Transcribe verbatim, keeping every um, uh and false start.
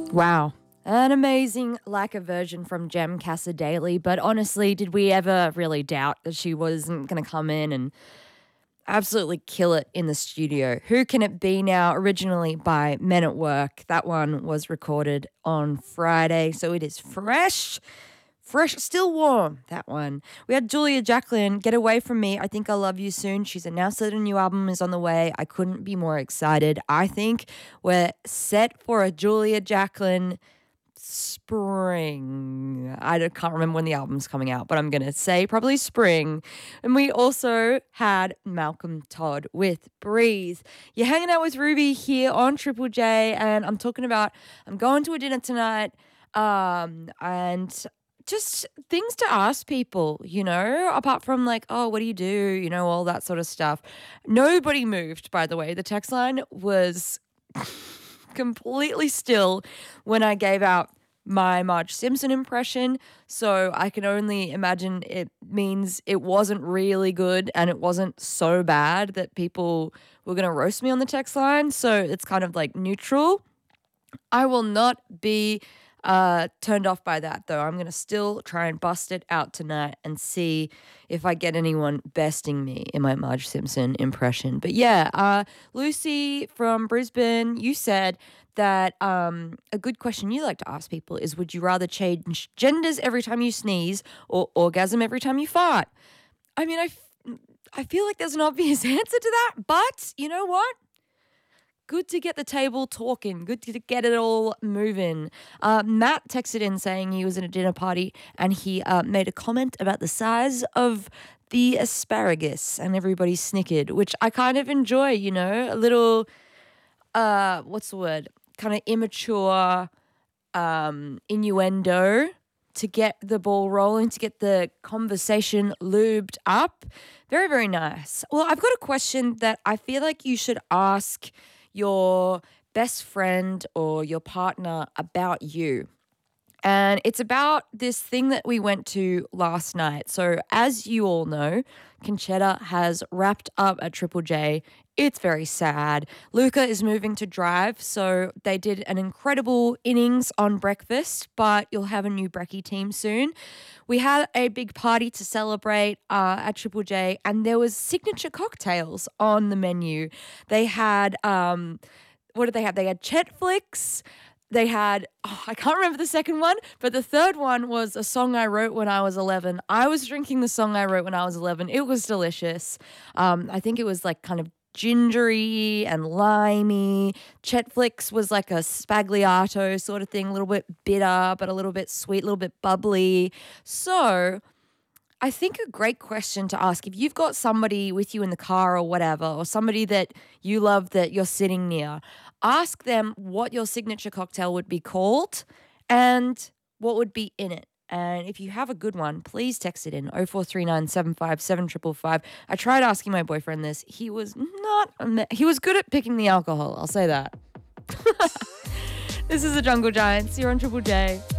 Wow. An amazing Like a Virgin from Jem Casadei. But honestly, did we ever really doubt that she wasn't going to come in and absolutely kill it in the studio? Who Can It Be Now, originally by Men at Work. That one was recorded on Friday, so it is fresh. Fresh, still warm, that one. We had Julia Jacqueline, Get Away From Me, I Think I Love You Soon. She's announced that a new album is on the way. I couldn't be more excited. I think we're set for a Julia Jacqueline spring. I don't- can't remember when the album's coming out, but I'm going to say probably spring. And we also had Malcolm Todd with Breathe. You're hanging out with Ruby here on Triple J, and I'm talking about I'm going to a dinner tonight, um, and just things to ask people, you know, apart from like, oh, what do you do? You know, all that sort of stuff. Nobody moved, by the way. The text line was completely still when I gave out my Marge Simpson impression. So I can only imagine it means it wasn't really good and it wasn't so bad that people were going to roast me on the text line. So it's kind of like neutral. I will not be uh, turned off by that, though. I'm going to still try and bust it out tonight and see if I get anyone besting me in my Marge Simpson impression. But yeah, uh, Lucy from Brisbane, you said that um, a good question you like to ask people is, would you rather change genders every time you sneeze or orgasm every time you fart? I mean, I, f- I feel like there's an obvious answer to that, but you know what? Good to get the table talking. Good to get it all moving. Uh, Matt texted in saying he was at a dinner party and he uh, made a comment about the size of the asparagus and everybody snickered, which I kind of enjoy, you know, a little, uh, what's the word, kind of immature um, innuendo to get the ball rolling, to get the conversation lubed up. Very, very nice. Well, I've got a question that I feel like you should ask your best friend or your partner about you. And it's about this thing that we went to last night. So as you all know, Conchetta has wrapped up at Triple J. It's very sad. Luca is moving to Drive, so they did an incredible innings on breakfast, but you'll have a new Brekkie team soon. We had a big party to celebrate uh, at Triple J, and there was signature cocktails on the menu. They had, um, what did they have? They had Chet Flicks. They had, oh, I can't remember the second one, but the third one was a song I wrote when I was eleven. I was drinking the song I wrote when I was eleven. It was delicious. Um, I think it was like kind of gingery and limey. Chet Flicks was like a spagliato sort of thing, a little bit bitter, but a little bit sweet, a little bit bubbly. So I think a great question to ask, if you've got somebody with you in the car or whatever, or somebody that you love that you're sitting near, ask them what your signature cocktail would be called and what would be in it. And if you have a good one, please text it in oh four three nine, seven five seven, five five five. I tried asking my boyfriend this. He was not, he was good at picking the alcohol. I'll say that. This is the Jungle Giants. You're on Triple J.